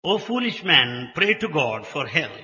O foolish man, pray to God for help.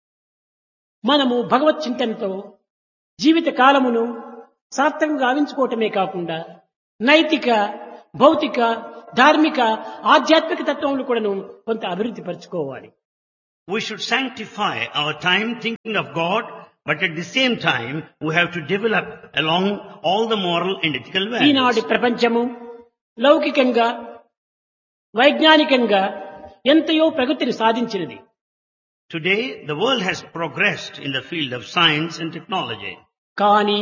మనము భగవత్ చింతనతో జీవిత కాలమును సార్థకంగా గావించుకోవటమే కాకుండా నైతిక, భౌతిక, ధార్మిక, ఆధ్యాత్మిక తత్వములు కూడాను కొంత అభివృద్ధి పరచుకోవాలి. We should sanctify our time thinking of God, but at the same time, we have to develop along all the moral and ethical ఈనాటి values. ప్రపంచము లౌకికంగా, వైజ్ఞానికంగా ఎంతయో ప్రగతిని సాధించినది. Today, the world has progressed in the field of science and technology. కానీ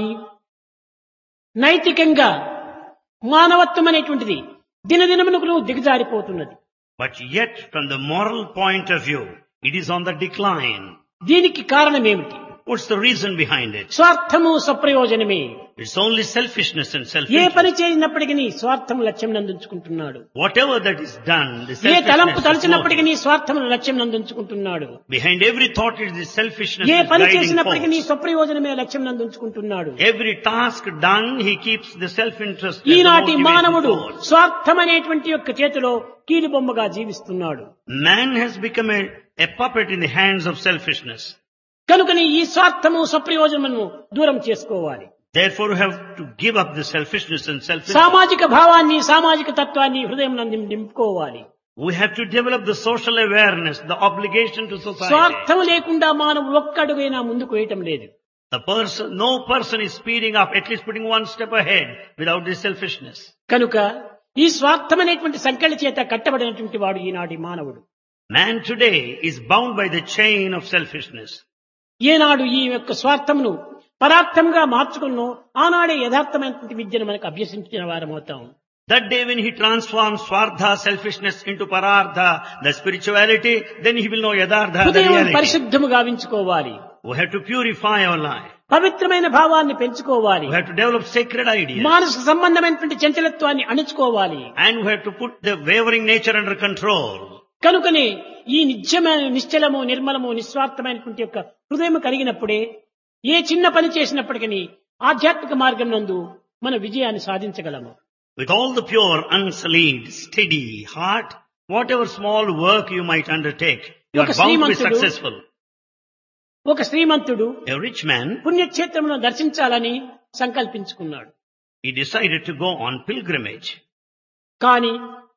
నైతికంగా మానవత్వం అనేటువంటిది దినదినమునకు దిగజారిపోతున్నది. But yet, from the moral point of view, it is on the decline. దీనికి కారణం ఏమిటి? What's the reason behind it? స్వార్థము స్వప్రయోజనమే. It's only selfishness and ఏ పని self-interest. చేసినప్పటికీ స్వార్థం లక్ష్యం నందుకుంటున్నాడు. Whatever that is done, the ఏ తలంపు selfishness is తలచినప్పటికీ motive. స్వార్థం లక్ష్యం నందుకుంటున్నాడు. Behind every thought is the selfishness A is పని guiding చేసినప్పటికీ force. స్వప్రయోజనమే లక్ష్యం నందుకుంటున్నాడు. Every task done, he keeps the self-interest as the ఈనాటి motivating మానవుడు force. స్వార్థం అనేటువంటి యొక్క చేతిలో కీలుబొమ్మగా జీవిస్తున్నాడు. Man has become a puppet in the hands of selfishness. కనుకని ఈ స్వార్థము స్వప్రయోజనము దూరం చేసుకోవాలి. Therefore, we have to give up the selfishness and self-interest. సామాజిక భావాన్ని, సామాజిక తత్వాన్ని హృదయం నింపుకోవాలి. We have to develop the social awareness, the obligation to society. స్వార్థం లేకుండా మానవుడు ఒక్క అడుగైనా ముందుకు వేయటం లేదు. No person is speeding up, at least putting one step ahead without this selfishness. కనుక ఈ స్వార్థం అనేటువంటి సంకళ్ళ చేత కట్టబడినటువంటి వాడు ఈనాటి మానవుడు. Man today is bound by the chain of selfishness. ఏనాడు ఈ యొక్క స్వార్థమును పరార్థంగా మార్చుకున్నో ఆనాడే యథార్థమైనటువంటి విద్యను మనకు అభ్యసించిన వారమవుతాం. That day when he transforms Swardha, selfishness into Parartha, the spirituality, then he will know Yadardha, the హృదయం reality. పరిశుద్ధము గావించుకోవాలి. We have to purify our life. పవిత్రమైన భావాన్ని పెంచుకోవాలి. We have to develop sacred ideas. మానసిక సంబంధమైనటువంటి చంచలత్వాన్ని అణుచుకోవాలి. And we have to put the wavering nature under control. కనుకనే ఈ నిత్యమైన నిశ్చలము, నిర్మలము, నిస్వార్థమైనటువంటి యొక్క హృదయం కలిగినప్పుడే ఏ చిన్న పని చేసినప్పటికీ ఆధ్యాత్మిక మార్గం నందు మన విజయాన్ని సాధించగలము. With all the pure, unsullied, steady heart, whatever small work you might undertake, you are bound to be successful. ఒక శ్రీమంతుడు A rich man, పుణ్యక్షేత్రమును దర్శించాలని సంకల్పించుకున్నాడు. he decided to go on pilgrimage. కానీ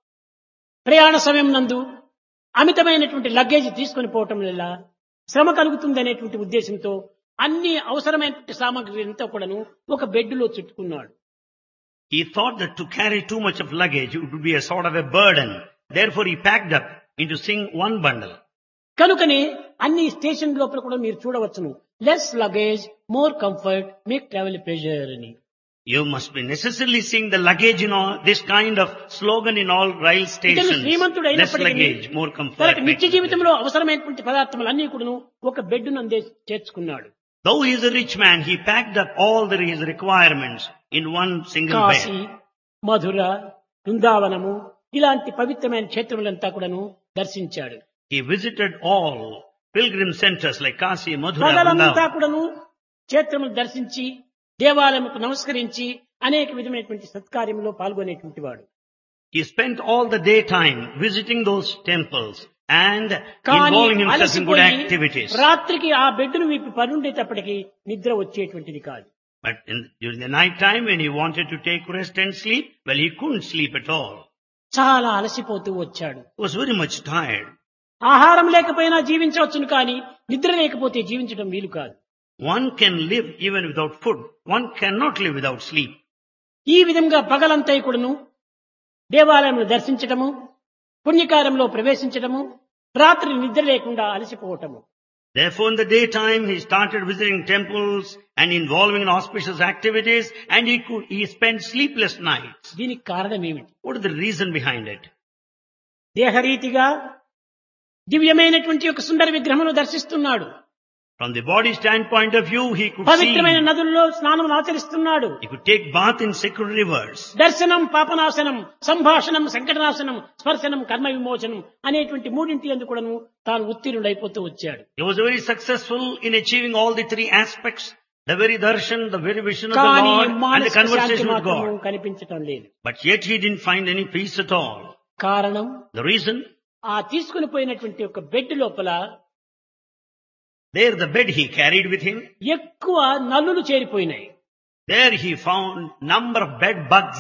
ప్రయాణ సమయం నందు అమితమైనటువంటి లగేజ్ తీసుకొని పోవటం వల్ల శ్రమ కలుగుతుందనేటువంటి ఉద్దేశంతో అన్ని అవసరమైనటువంటి సామాగ్రి అంతా కూడాను ఒక బెడ్డులో చుట్టుకున్నాడు. He thought that to carry too much of luggage it would be a sort of a burden. Therefore he packed up into one bundle. కనుకనే అన్ని స్టేషన్ లోపల కూడా మీరు చూడవచ్చును, less luggage more comfort make travel pleasure అని. You must be necessarily seeing the luggage in all, this kind of slogan in all rail ఇతను stations. శ్రీమంతుడు Less అయినప్పటికీ luggage, more comfort. తనకు నిత్య జీవితంలో అవసరమైనటువంటి పదార్థములు అన్ని కూడాను ఒక బెడ్డును చేర్చుకున్నాడు. Though he is a rich man, he packed up all his requirements in one single Kashi, bed. మధుర, బృందావనము ఇలాంటి పవిత్రమైన క్షేత్రములంతా కూడాను దర్శించాడు. He visited all pilgrim centers like Kasi, Mathura, పగలంతా Vrindavan. కూడాను క్షేత్రములు దర్శించి దేవాలయముకు నమస్కరించి అనేక విధమైనటువంటి సత్కార్యంలో పాల్గొనేటువంటి వాడు. He spent all the daytime visiting those temples and కానీ involving himself in good అలసిపోయి activities. రాత్రికి ఆ బెడ్డును విప్పి పరుండేటప్పటికి నిద్ర వచ్చేటువంటిది కాదు. But during the night time when he wanted to take rest and sleep, well, he couldn't sleep at all. చాలా అలసిపోతూ వచ్చాడు. He was very much tired. ఆహారం లేకపోయినా జీవించవచ్చును, కానీ నిద్ర లేకపోతే జీవించడం వీలు కాదు. One can live even without food. One cannot live without sleep. ఈ విధంగా పగలంతా కూడాను దేవాలయంలో దర్శించటము, పుణ్యకార్యంలో ప్రవేశించటము, రాత్రి నిద్ర లేకుండా అలసిపోవటము. Therefore, in the daytime, he started visiting temples and involving in auspicious activities, and he spent sleepless nights. దీనికి కారణం ఏమిటి? What is the reason behind it? దేహరీతిగా దివ్యమైనటువంటి ఒక సుందర విగ్రహమును దర్శిస్తున్నాడు. From the body standpoint of view, he could పవిత్రమైన see, నదుల్లో స్నానం ఆచరిస్తున్నాడు. he could take bath in sacred rivers. దర్శనం పాపనాశనం, సంభాషణం సంకటనాశనం, స్పర్శనం కర్మ విమోచనం అనేటువంటి మూడింటి యందు కూడాను తాను ఉత్తీర్ణుడైపోతూ వచ్చాడు. He was very successful in achieving all the three aspects, the very darshan, the very vision of the కానీ Lord, and the మానసిక శాంతి conversation with మాత్రం God. కనిపించటం లేదు. But yet he didn't find any peace at all. కారణం The reason? ఆ తీసుకుని పోయినటువంటి ఒక బెడ్ లోపల There the bed he carried with him. ఎక్కువ నల్లులు చేరిపోయినాయి. There he found number of bed bugs.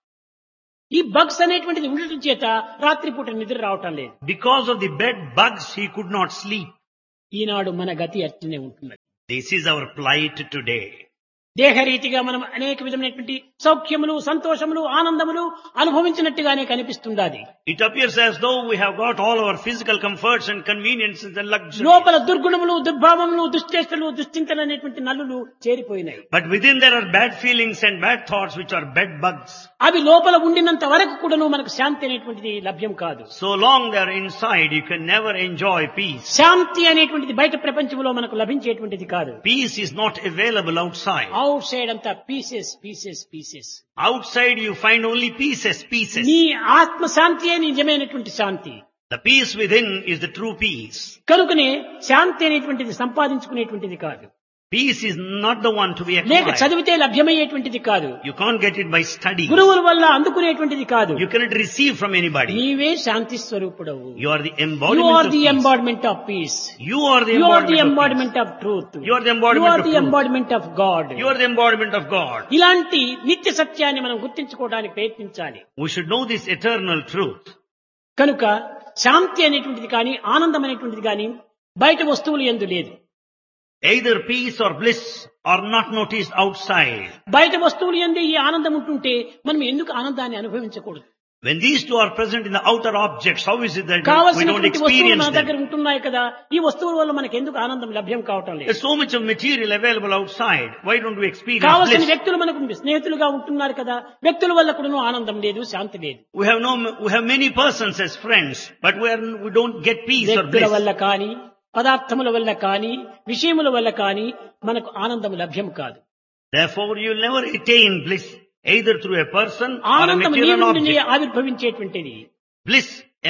ఈ బగ్స్ అనేటువంటిది ఉండటం చేత రాత్రిపూట నిద్ర రావటం లేదు. Because of the bed bugs he could not sleep. ఈనాడు మన గతి అట్లనే ఉంటున్నది. This is our plight today. దేహరీతిగా మనం అనేక విధమైనటువంటి సౌఖ్యములు, సంతోషములు, ఆనందములు అనుభవించినట్టుగానే కనిపిస్తుండాది. It appears as though we have got all our physical comforts and conveniences and luxury. లోపల దుర్గుణములు, దుర్భావములు, దుశ్చేష్టలు, దుశ్చింతలు అనేటువంటి నల్లులు చేరిపోయినాయి. But within there are bad feelings and bad thoughts which are bed bugs. అవి లోపల ఉండినంత వరకు కూడాను మనకు శాంతి అనేటువంటిది లభ్యం కాదు. So long they are inside, you can never enjoy peace. శాంతి అనేటువంటిది బయట ప్రపంచంలో మనకు లభించేటువంటిది కాదు. Peace is not available outside. Out side అంతా pieces pieces pieces. Outside you find only pieces. నీ ఆత్మ శాంతియే నిజమైనటువంటి శాంతి. The peace within is the true peace. కనుకనే శాంతి అనేటువంటిది సంపాదించుకునేటువంటిది కాదు. Peace is not the one to be లేక acquired. చదివితే లభ్యమయ్యేటువంటిది కాదు. You can't get it by study. గురువుల వల్ల అందుకునేటువంటిది కాదు. You cannot receive from anybody. నీవే శాంతి స్వరూపుడవు. You are the You embodiment are of the peace. embodiment of peace. You are the You are the embodiment of embodiment of truth. You are the You embodiment are of the truth. embodiment of God. peace. You are the embodiment of God. ఇలాంటి నిత్య సత్యాన్ని మనం గుర్తించుకోవడానికి ప్రయత్నించాలి. We should know this eternal truth. కనుక శాంతి అనేటువంటిది కానీ, ఆనందం అనేటువంటిది కానీ బయట వస్తువులు యందు లేదు. Either peace or bliss are not noticed outside. బయట వస్తువులు యందు ఈ ఆనందం ఉంటుంటే మనం ఎందుకు ఆనందాన్ని అనుభవించకూడదు? When these two are present in the outer objects, how is it that we don't కావలసినటువంటి వస్తువులు experience మన దగ్గర them? ఉంటున్నాయి కదా, ఈ వస్తువుల వల్ల మనకు ఎందుకు ఆనందం లభ్యం కావటం లేదు? There's so much of material available outside. Why don't we experience కావలసిన bliss? వ్యక్తులు మనకు స్నేహితులుగా ఉంటున్నారు కదా, వ్యక్తుల వల్ల కూడా ఆనందం లేదు, శాంతి లేదు. We have many persons as friends, but we don't get peace or వ్యక్తుల bliss. వల్ల కానీ, పదార్థముల వల్ల కానీ, విషయముల వల్ల కానీ మనకు ఆనందం లభ్యం కాదు. Therefore, you'll never attain bliss either through a person or a ఆనందం నీ material నుండి object. ఆవిర్భవించేటువంటిది. Bliss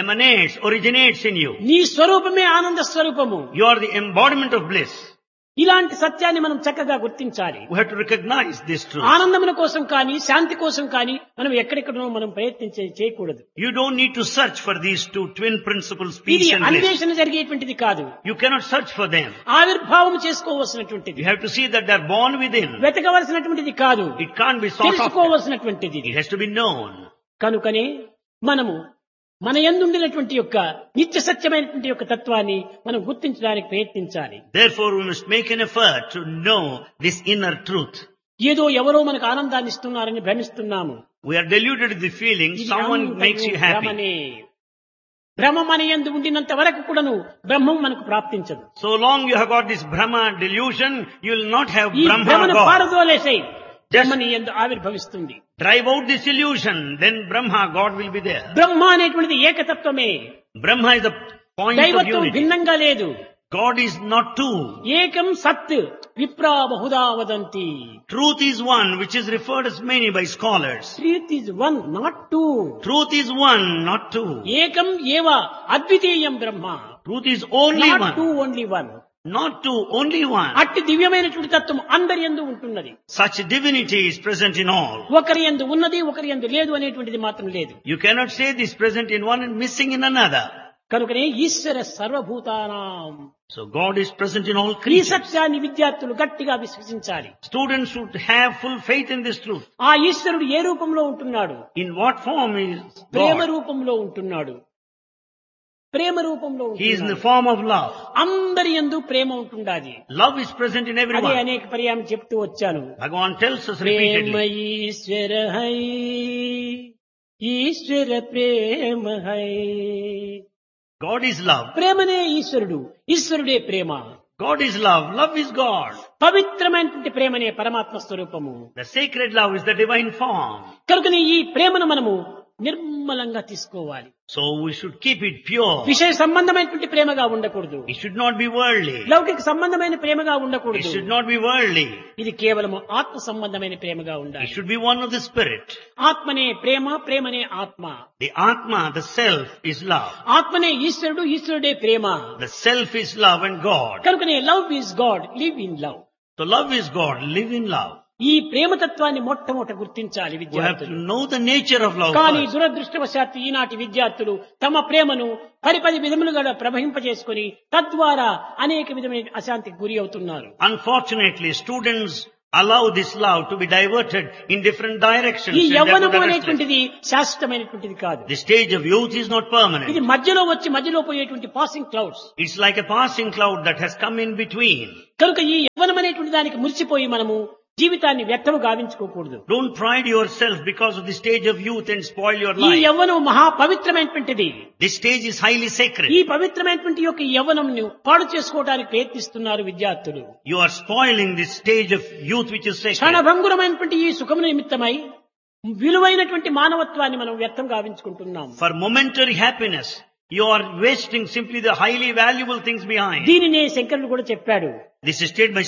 originates in you. నీ స్వరూపమే ఆనంద స్వరూపము. You are the embodiment of bliss. ఇలాంటి సత్యాన్ని మనం చక్కగా గుర్తించాలి. We have to recognize this truth. ఆనందముల కోసం కానీ, శాంతి కోసం కానీ మనం ఎక్కడెక్కడో మనం చేయకూడదు. You don't need to search for these two twin principles, ఇది peace and bliss. అన్వేషణ జరిగేటువంటిది కాదు. You cannot search for them. ఆవిర్భావం చేసుకోవలసినటువంటిది. You have to see that they are born within. వెతకవలసినటువంటిది కాదు, It can't be sought after. తెలుసుకోవలసినటువంటిది. It has to be known. కనుకనే మనము మన యందుండినటువంటి యొక్క నిత్య సత్యమైనటువంటి యొక్క తత్వాన్ని మనం గుర్తించడానికి ప్రయత్నించాలి. Therefore, we must make an effort to know this inner truth. ఏదో ఎవరో మనకు ఆనందాన్ని ఇస్తున్నారని భ్రమిస్తున్నాము. We are deluded with the feeling ఇది someone అంతయు makes you happy. భ్రమనే. భ్రమ మన యందు ఉండినంత వరకు కూడాను బ్రహ్మం మనకు ప్రాప్తించదు. So long you have got this Brahma delusion, you will not have ఈ Brahma భ్రమను God. పారదోలేసై బ్రహ్మ నీ యందు ఆవిర్భవిస్తుంది. Drive out this illusion, then Brahma God will be there. బ్రహ్మ అనేటువంటిది ఏకతత్వమే. Brahma is the point of దైవత్వం unity. భిన్నంగా లేదు. God is not two. ఏకం సత్ విప్రా Bahuda వదంతి. Truth is one, which is referred as many by scholars. Truth is one, not two. Truth is one, not two. ఏకం ఏవ అద్వితీయం బ్రహ్మ. Truth is only not two, one. Only one. Not two, only one. అట్టి దివ్యమైనటువంటి తత్వం అందరి యందు ఉంటున్నది. Such divinity is present in all. ఒకరి యందు ఉన్నది, ఒకరి యందు లేదు అనేటువంటిది మాత్రం లేదు. You cannot say this present in one and missing in another. కనుకనే ఈశ్వర సర్వభూతానాం. So God is present in all ఈ creatures. సత్యాన్ని విద్యార్థులు గట్టిగా విశ్వసించాలి. Students should have full faith in this truth. ఆ ఈశ్వరుడు ఏ రూపంలో ఉంటున్నాడు? In what form is Prema God? రూపంలో ఉంటున్నాడు. ప్రేమ రూపంలో He is in the ఉంటున్నాడు. form of love. అందరి యందు ప్రేమ ఉంటున్నది. Love is present in అదే everyone. అనేక పర్యాయం చెప్తూ వచ్చాను. Bhagavan tells us Prema repeatedly. Eshwara high, Eshwara Prema high. God is love. ప్రేమనే ఈశ్వరుడు, ఈశ్వరుడే ప్రేమ. God is love. Love is God. పవిత్రమైనటువంటి ప్రేమనే పరమాత్మ స్వరూపము. The sacred love is the divine form. కనుకనే ఈ ప్రేమను మనము నిర్మలంగా తీసుకోవాలి. So we should keep it pure. విషయ సంబంధమైనటువంటి ప్రేమగా ఉండకూడదు. It should not be worldly. లౌకిక సంబంధమైన ప్రేమగా It ఉండకూడదు. should not be worldly. ఇది కేవలము ఆత్మ సంబంధమైన ప్రేమగా It ఉండాలి. should be one of the spirit. ఆత్మనే ప్రేమ, ప్రేమనే ఆత్మ. The Atma, the self, is love. ఆత్మనే ఈశ్వరుడు, ఈశ్వరుడే ప్రేమ. The self is love and God. కనుకనే love is God, live in love. So love is God, live in love. ఈ ప్రేమతత్వాన్ని మొట్టమొదట గుర్తించాలి We have to విద్యార్థులు. know the nature of love కానీ first. దురదృష్టవశాత్తు ఈనాటి విద్యార్థులు తమ ప్రేమను పది విధములుగా ప్రవహింపజేసుకొని తద్వారా అనేక విధమైన అశాంతికి గురి అవుతున్నారు. Unfortunately, students allow this love to be diverted in different directions. ఈ and therefore యవ్వనము they are restless. అనేటువంటిది శాశ్వతమైనటువంటిది కాదు. The stage of youth is not ఇది permanent. మధ్యలో వచ్చి మధ్యలో పోయేటువంటి passing clouds. It's like a passing cloud that has come in between. కనుక ఈ యవ్వనం అనేటువంటి దానికి మురిసిపోయి మనము జీవితాన్ని వ్యర్థము గావించుకోకూడదు. Don't pride yourself because of the stage of youth and spoil your ఈ life. యవ్వనం మహా పవిత్రమైనటువంటిది. This stage is highly sacred. ఈ పవిత్రమైనటువంటి యొక్క యవ్వనంను పాడు చేసుకోవడానికి ప్రయత్నిస్తున్నారు విద్యార్థులు. You are spoiling this stage of youth which is sacred. క్షణభంగురమైనటువంటి ఈ సుఖము నిమిత్తమై విలువైనటువంటి మానవత్వాన్ని మనం వ్యర్థం గావించుకుంటున్నాం. For momentary happiness, you are wasting simply the highly valuable things behind. దీనినే శంకరుడు కూడా చెప్పాడు. This is stated by